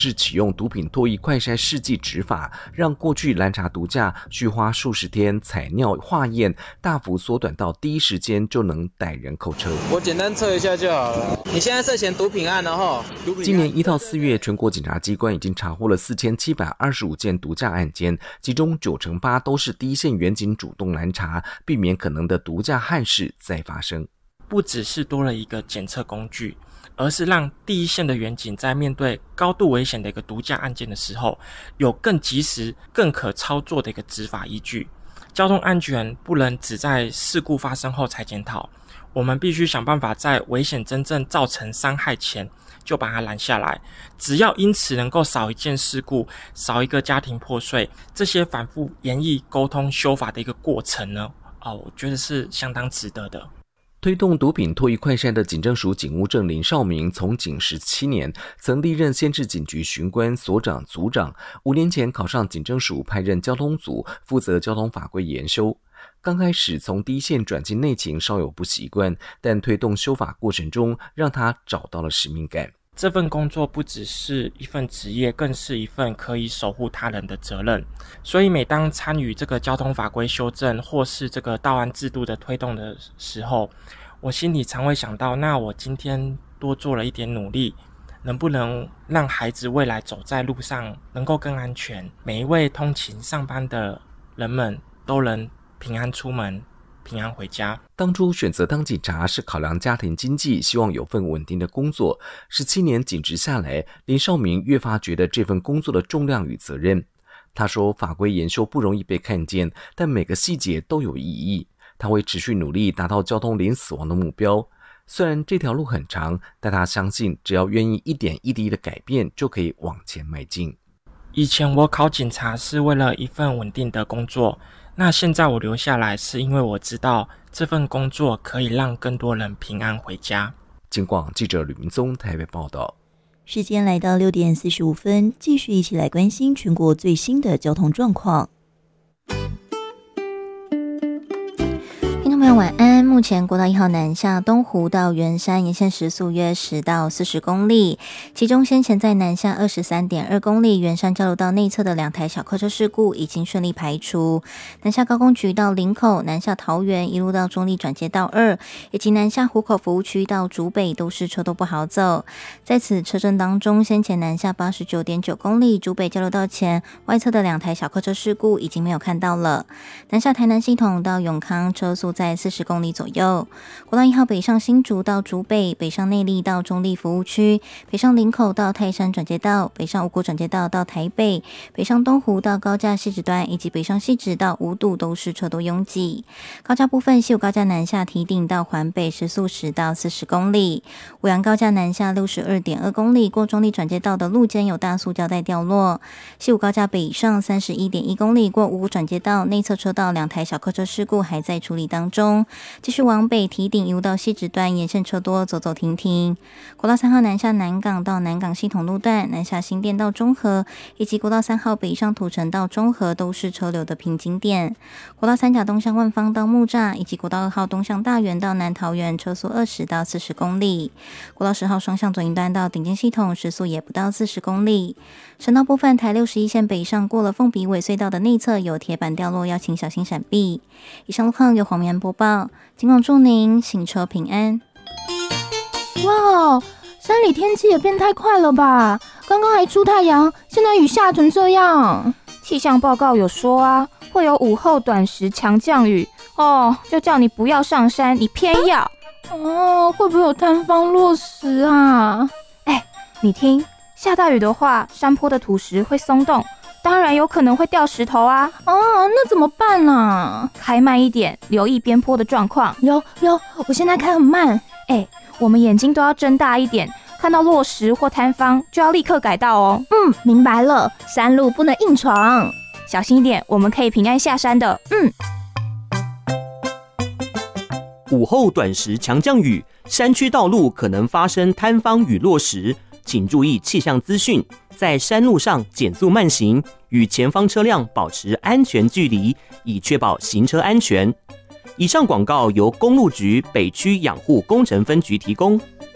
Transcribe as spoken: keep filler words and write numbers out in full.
是启用毒品唾液快筛试剂执法，让过去拦查毒驾需花数十天采尿化验，大幅缩短到第一时间就能逮人扣车。 我简单测一下就好了。你现在涉嫌毒品案了齁。 今年一到四月，全国检察机关已经查获了四千七百二十五件毒驾案件，其中九成八都是第一线员警主动拦查，避免可能的毒驾憾事再发生。 不只是多了一个检测工具，而是让第一线的员警在面对高度危险的一个毒驾案件的时候，有更及时、更可操作的一个执法依据。交通安全不能只在事故发生后才检讨，我们必须想办法在危险真正造成伤害前就把它拦下来。只要因此能够少一件事故，少一个家庭破碎，这些反复研议、沟通、修法的一个过程呢，哦，我觉得是相当值得的。 推动毒品唾液快筛的警政署警务正林少明，从警十七年，曾历任县市警局巡官、所长、组长。五年前考上警政署，派任交通组，负责交通法规研修。刚开始从第一线转进内勤，稍有不习惯，但推动修法过程中，让他找到了使命感。 这份工作不只是一份职业，更是一份可以守护他人的责任。所以每当参与这个交通法规修正或是这个道安制度的推动的时候，我心里常会想到，那我今天多做了一点努力，能不能让孩子未来走在路上能够更安全，每一位通勤上班的人们都能平安出门，平安回家。 当初选择当警察是考量家庭经济，希望有份稳定的工作。十七年警职下来，林少明越发觉得这份工作的重量与责任。他说，法规研修不容易被看见，但每个细节都有意义。他会持续努力达到交通零死亡的目标。虽然这条路很长，但他相信只要愿意一点一滴的改变，就可以往前迈进。 以前我考警察是为了一份稳定的工作，那现在我留下来是因为我知道这份工作可以让更多人平安回家。 警广记者吕明宗台北报道。 时间来到六点四十五分，继续一起来关心全国最新的交通状况。听众朋友晚安。目前国道一号南下东湖到圆山沿线时速约十到四十公里，其中先前在南下二十三点二公里圆山交流道内侧的两台小客车事故已经顺利排除。南下高工局到林口，南下桃园一路到中立转接道二，以及南下湖口服务区到竹北都是车都不好走。在此车阵当中，先前南下八十九点九公里竹北交流道前外侧的两台小客车事故已经没有看到了。南下台南系统到永康车速在四十公里左右。国道一号北上新竹到竹北，北上内壢到中立服务区，北上林口到泰山转接道，北上五股转接道到台北，北上东湖到高架汐止段，以及北上汐止到五堵都是车多拥挤。高架部分，西武高架南下堤顶到环北时速十到四十公里，五杨高架南下六十二点二公里，过中立转接道的路肩有大塑胶带掉落。西武高架北上三十一点一公里，过五股转接道内侧车道两台小客车事故还在处理当中。继续往北堤顶一路到汐止段，沿线车多，走走停停。国道三号南下南港到南港系统路段，南下新店到中和，以及国道三号北上土城到中和都是车流的瓶颈点。国道三甲东向万芳到木栅，以及国道二号东向大园到南桃园，车速二十到四十公里。国道十号双向左营段到顶尖系统，时速也不到四十公里。省道部分，台六十一线北上过了凤鼻尾隧道的内侧有铁板掉落，要请小心闪避。以上路况由黄明安播报，警广祝您行车平安。 哇，山里天气也变太快了吧？刚刚还出太阳，现在雨下成这样。 气象报告有说啊，会有午后短时强降雨哦，就叫你不要上山，你偏要。 哦，会不会有塌方落石啊？ 哎，你听，下大雨的话，山坡的土石会松动，当然有可能会掉石头啊。 哦，那怎么办啊？ 开慢一点，留意边坡的状况。 有有，我现在开很慢。 哎，我们眼睛都要睁大一点，看到落石或塌方就要立刻改道哦。 嗯，明白了，山路不能硬闯， 小心一点，我们可以平安下山的。嗯。 午后短时强降雨，山区道路可能发生塌方与落石，请注意气象资讯，在山路上减速慢行，与前方车辆保持安全距离，以确保行车安全。以上广告由公路局北区养护工程分局提供。